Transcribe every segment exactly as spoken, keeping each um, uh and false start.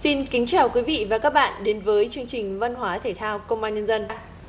Xin kính chào quý vị và các bạn đến với chương trình Văn hóa Thể thao Công an Nhân dân.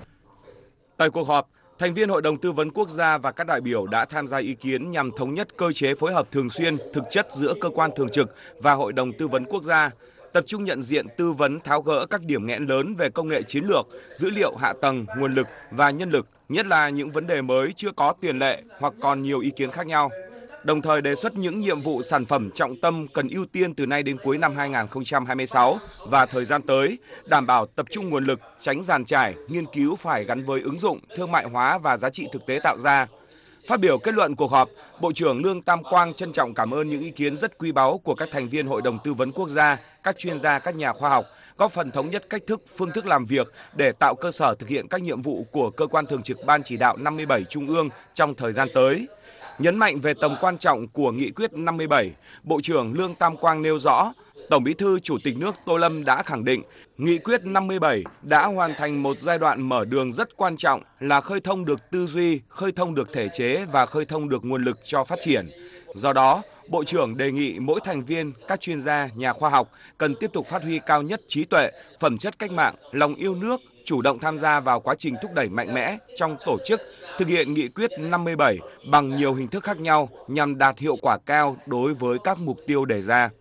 Tại cuộc họp, thành viên Hội đồng Tư vấn Quốc gia và các đại biểu đã tham gia ý kiến nhằm thống nhất cơ chế phối hợp thường xuyên, thực chất giữa cơ quan thường trực và Hội đồng Tư vấn Quốc gia, tập trung nhận diện tư vấn tháo gỡ các điểm nghẽn lớn về công nghệ chiến lược, dữ liệu hạ tầng, nguồn lực và nhân lực, nhất là những vấn đề mới chưa có tiền lệ hoặc còn nhiều ý kiến khác nhau. Đồng thời đề xuất những nhiệm vụ sản phẩm trọng tâm cần ưu tiên từ nay đến cuối năm hai nghìn không trăm hai mươi sáu và thời gian tới, đảm bảo tập trung nguồn lực, tránh dàn trải, nghiên cứu phải gắn với ứng dụng, thương mại hóa và giá trị thực tế tạo ra. Phát biểu kết luận cuộc họp, Bộ trưởng Lương Tam Quang trân trọng cảm ơn những ý kiến rất quý báu của các thành viên Hội đồng Tư vấn Quốc gia, các chuyên gia, các nhà khoa học, góp phần thống nhất cách thức, phương thức làm việc để tạo cơ sở thực hiện các nhiệm vụ của Cơ quan Thường trực Ban Chỉ đạo năm mươi bảy Trung ương trong thời gian tới. Nhấn mạnh về tầm quan trọng của Nghị quyết năm mươi bảy, Bộ trưởng Lương Tam Quang nêu rõ, Tổng Bí thư Chủ tịch nước Tô Lâm đã khẳng định, Nghị quyết năm mươi bảy đã hoàn thành một giai đoạn mở đường rất quan trọng là khơi thông được tư duy, khơi thông được thể chế và khơi thông được nguồn lực cho phát triển. Do đó, Bộ trưởng đề nghị mỗi thành viên, các chuyên gia, nhà khoa học cần tiếp tục phát huy cao nhất trí tuệ, phẩm chất cách mạng, lòng yêu nước, chủ động tham gia vào quá trình thúc đẩy mạnh mẽ trong tổ chức, thực hiện nghị quyết năm mươi bảy bằng nhiều hình thức khác nhau nhằm đạt hiệu quả cao đối với các mục tiêu đề ra.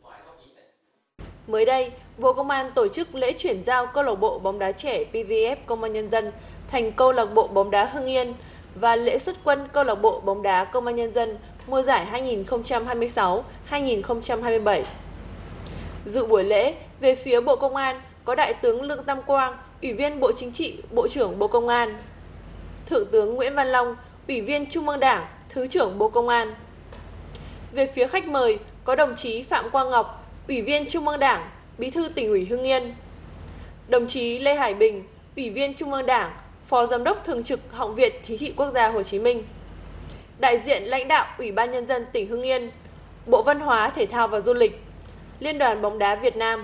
Mới đây, Bộ Công an tổ chức lễ chuyển giao câu lạc bộ bóng đá trẻ pê vê ép Công an Nhân dân thành câu lạc bộ bóng đá Hưng Yên và lễ xuất quân câu lạc bộ bóng đá Công an Nhân dân mùa giải hai nghìn không trăm hai mươi sáu hai nghìn không trăm hai mươi bảy. Dự buổi lễ, về phía Bộ Công an có Đại tướng Lương Tam Quang, Ủy viên Bộ Chính trị, Bộ trưởng Bộ Công an, Thượng tướng Nguyễn Văn Long, Ủy viên Trung ương Đảng, Thứ trưởng Bộ Công an. Về phía khách mời có đồng chí Phạm Quang Ngọc, Ủy viên Trung ương Đảng, Bí thư Tỉnh ủy Hưng Yên, đồng chí Lê Hải Bình, Ủy viên Trung ương Đảng, Phó Giám đốc Thường trực Học viện Chính trị Quốc gia Hồ Chí Minh, đại diện lãnh đạo Ủy ban Nhân dân tỉnh Hưng Yên, Bộ Văn hóa, Thể thao và Du lịch, Liên đoàn bóng đá Việt Nam.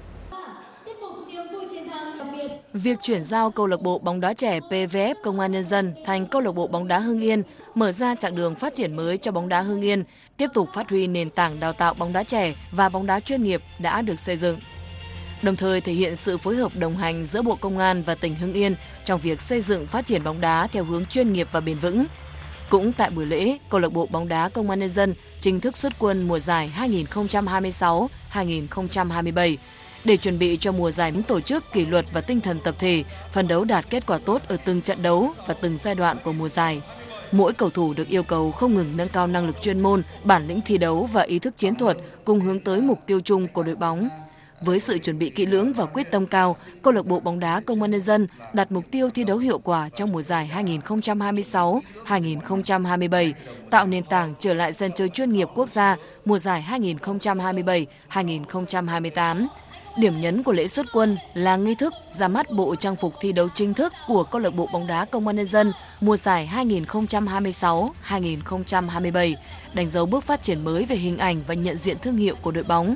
Việc chuyển giao câu lạc bộ bóng đá trẻ pê vê ép Công an Nhân dân thành câu lạc bộ bóng đá Hưng Yên mở ra chặng đường phát triển mới cho bóng đá Hưng Yên, tiếp tục phát huy nền tảng đào tạo bóng đá trẻ và bóng đá chuyên nghiệp đã được xây dựng. Đồng thời thể hiện sự phối hợp đồng hành giữa Bộ Công an và tỉnh Hưng Yên trong việc xây dựng phát triển bóng đá theo hướng chuyên nghiệp và bền vững. Cũng tại buổi lễ, câu lạc bộ bóng đá Công an Nhân dân chính thức xuất quân mùa giải hai nghìn không trăm hai mươi sáu hai nghìn không trăm hai mươi bảy. Để chuẩn bị cho mùa giải, tổ chức kỷ luật và tinh thần tập thể, phấn đấu đạt kết quả tốt ở từng trận đấu và từng giai đoạn của mùa giải. Mỗi cầu thủ được yêu cầu không ngừng nâng cao năng lực chuyên môn, bản lĩnh thi đấu và ý thức chiến thuật cùng hướng tới mục tiêu chung của đội bóng. Với sự chuẩn bị kỹ lưỡng và quyết tâm cao, câu lạc bộ bóng đá Công an Nhân dân đặt mục tiêu thi đấu hiệu quả trong mùa giải hai nghìn không trăm hai mươi sáu hai nghìn không trăm hai mươi bảy, tạo nền tảng trở lại sân chơi chuyên nghiệp quốc gia mùa giải hai nghìn không trăm hai mươi bảy hai nghìn không trăm hai mươi tám. Điểm nhấn của lễ xuất quân là nghi thức ra mắt bộ trang phục thi đấu chính thức của câu lạc bộ bóng đá Công an Nhân dân mùa giải hai nghìn không trăm hai mươi sáu hai nghìn không trăm hai mươi bảy, đánh dấu bước phát triển mới về hình ảnh và nhận diện thương hiệu của đội bóng.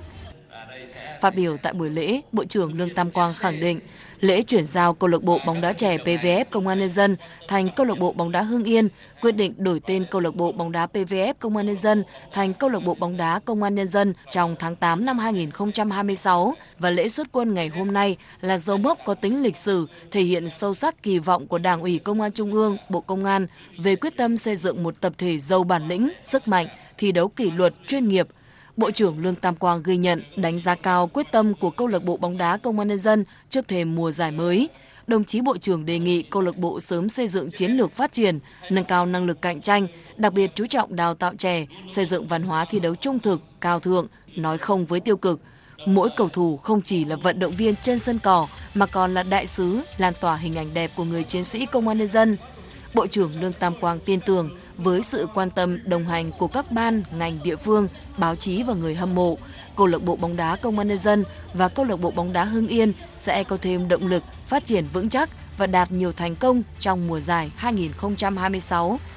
Phát biểu tại buổi lễ, Bộ trưởng Lương Tam Quang khẳng định, lễ chuyển giao câu lạc bộ bóng đá trẻ pê vê ép Công an Nhân dân thành câu lạc bộ bóng đá Hưng Yên, quyết định đổi tên câu lạc bộ bóng đá pê vê ép Công an Nhân dân thành câu lạc bộ bóng đá Công an Nhân dân trong tháng tám năm hai nghìn không trăm hai mươi sáu và lễ xuất quân ngày hôm nay là dấu mốc có tính lịch sử, thể hiện sâu sắc kỳ vọng của Đảng ủy Công an Trung ương, Bộ Công an về quyết tâm xây dựng một tập thể giàu bản lĩnh, sức mạnh, thi đấu kỷ luật, chuyên nghiệp. Bộ trưởng Lương Tam Quang ghi nhận, đánh giá cao quyết tâm của câu lạc bộ bóng đá Công an Nhân dân trước thềm mùa giải mới. Đồng chí Bộ trưởng đề nghị câu lạc bộ sớm xây dựng chiến lược phát triển, nâng cao năng lực cạnh tranh, đặc biệt chú trọng đào tạo trẻ, xây dựng văn hóa thi đấu trung thực, cao thượng, nói không với tiêu cực. Mỗi cầu thủ không chỉ là vận động viên trên sân cỏ mà còn là đại sứ, lan tỏa hình ảnh đẹp của người chiến sĩ Công an Nhân dân. Bộ trưởng Lương Tam Quang tin tưởng, với sự quan tâm đồng hành của các ban, ngành địa phương, báo chí và người hâm mộ, câu lạc bộ bóng đá Công an Nhân dân và câu lạc bộ bóng đá Hưng Yên sẽ có thêm động lực phát triển vững chắc và đạt nhiều thành công trong mùa giải hai nghìn không trăm hai mươi sáu